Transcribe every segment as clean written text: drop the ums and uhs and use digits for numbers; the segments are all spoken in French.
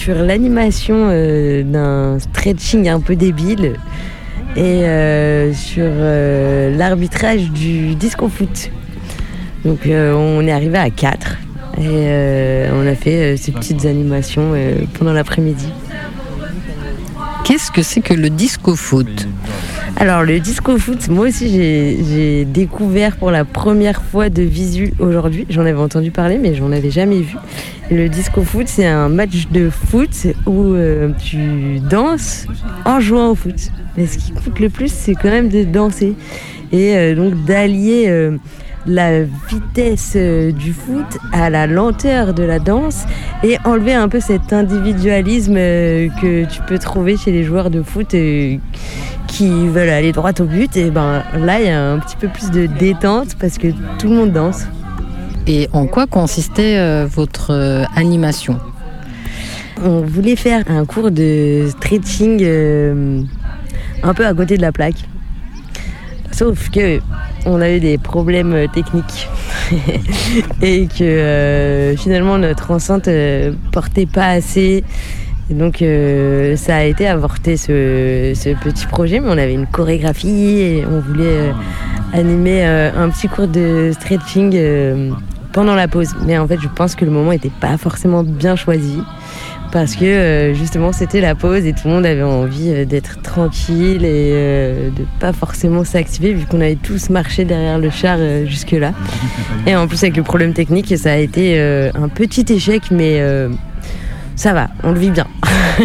sur l'animation d'un stretching un peu débile et sur l'arbitrage du disco foot. Donc on est arrivé à 4 et on a fait ces petites animations pendant l'après-midi. Qu'est-ce que c'est que le disco foot ? Alors le disco foot, moi aussi j'ai découvert pour la première fois de visu aujourd'hui. J'en avais entendu parler mais j'en avais jamais vu. Le disco foot, c'est un match de foot où tu danses en jouant au foot. Mais ce qui coûte le plus, c'est quand même de danser. Et donc d'allier la vitesse du foot à la lenteur de la danse et enlever un peu cet individualisme que tu peux trouver chez les joueurs de foot qui veulent aller droit au but. Et ben là, il y a un petit peu plus de détente parce que tout le monde danse. Et en quoi consistait votre animation ? On voulait faire un cours de stretching un peu à côté de la plaque. Sauf que on a eu des problèmes techniques et que finalement notre enceinte portait pas assez. Et donc ça a été avorté ce petit projet, mais on avait une chorégraphie et on voulait animer un petit cours de stretching pendant la pause. Mais en fait, je pense que le moment n'était pas forcément bien choisi. Parce que justement c'était la pause et tout le monde avait envie d'être tranquille et de pas forcément s'activer vu qu'on avait tous marché derrière le char jusque là. Et en plus avec le problème technique, ça a été un petit échec, mais ça va, on le vit bien.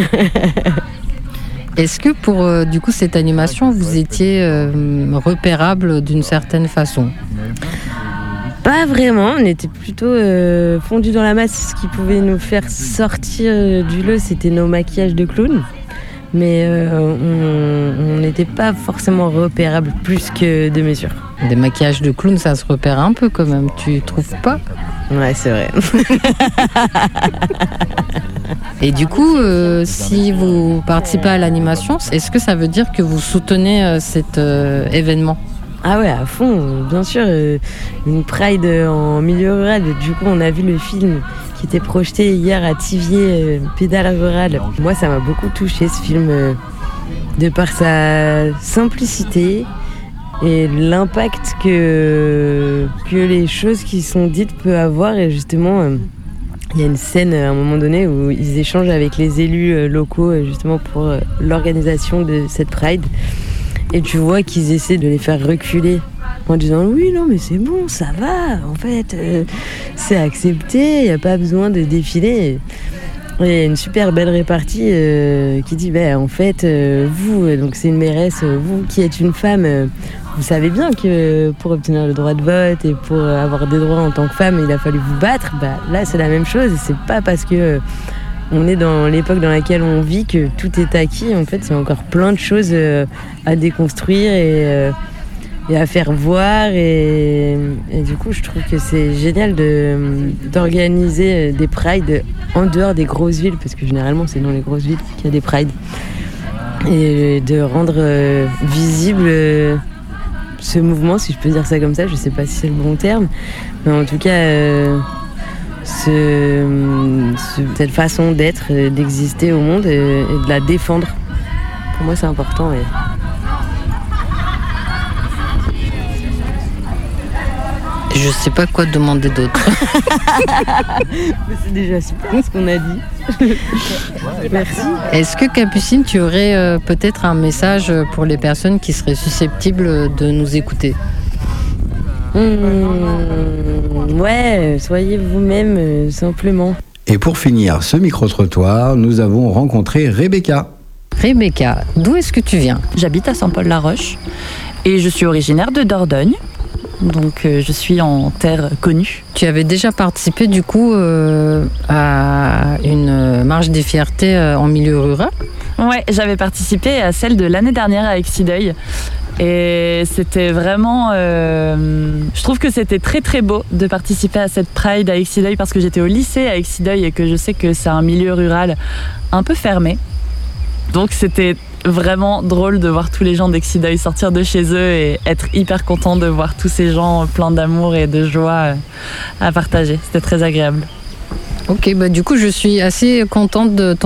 Est-ce que pour du coup cette animation vous étiez repérable d'une certaine façon ? Pas vraiment, on était plutôt fondus dans la masse. Ce qui pouvait nous faire sortir du lot, c'était nos maquillages de clown. Mais on n'était pas forcément repérables plus que de mesure. Des maquillages de clown, ça se repère un peu quand même, tu trouves pas ? Ouais, c'est vrai. Et du coup, si vous participez à l'animation, est-ce que ça veut dire que vous soutenez cet événement ? Ah ouais, à fond, bien sûr. Une Pride en milieu rural. Du coup, on a vu le film qui était projeté hier à Thiviers, Pédale rurale. Moi, ça m'a beaucoup touché ce film, de par sa simplicité et l'impact que les choses qui sont dites peuvent avoir. Et justement, il y a une scène à un moment donné où ils échangent avec les élus locaux justement pour l'organisation de cette Pride. Et tu vois qu'ils essaient de les faire reculer en disant oui, non, mais c'est bon, ça va, en fait, c'est accepté, il n'y a pas besoin de défiler. Et il y a une super belle répartie qui dit en fait, vous, donc c'est une mairesse, vous qui êtes une femme, vous savez bien que pour obtenir le droit de vote et pour avoir des droits en tant que femme, il a fallu vous battre. Là, c'est la même chose, et c'est pas parce que on est dans l'époque dans laquelle on vit que tout est acquis. En fait, il y a encore plein de choses à déconstruire et à faire voir. Et du coup, je trouve que c'est génial d'organiser des prides en dehors des grosses villes, parce que généralement, c'est dans les grosses villes qu'il y a des prides. Et de rendre visible ce mouvement, si je peux dire ça comme ça. Je ne sais pas si c'est le bon terme. Mais en tout cas... cette façon d'être, d'exister au monde et de la défendre. Pour moi, c'est important. Je sais pas quoi demander d'autre. Mais c'est déjà super ce qu'on a dit. Merci. Est-ce que Capucine, tu aurais peut-être un message pour les personnes qui seraient susceptibles de nous écouter ? Ouais, soyez vous-même, simplement. Et pour finir ce micro-trottoir, nous avons rencontré Rebecca. Rebecca, d'où est-ce que tu viens ? J'habite à Saint-Paul-la-Roche et je suis originaire de Dordogne. Donc je suis en terre connue. Tu avais déjà participé du coup à une marche des fiertés en milieu rural ? Ouais, j'avais participé à celle de l'année dernière à Exideuil. Et c'était vraiment... je trouve que c'était très très beau de participer à cette Pride à Exideuil parce que j'étais au lycée à Exideuil et que je sais que c'est un milieu rural un peu fermé. Donc c'était vraiment drôle de voir tous les gens d'Exideuil sortir de chez eux et être hyper content de voir tous ces gens pleins d'amour et de joie à partager. C'était très agréable. Ok, du coup je suis assez contente de ton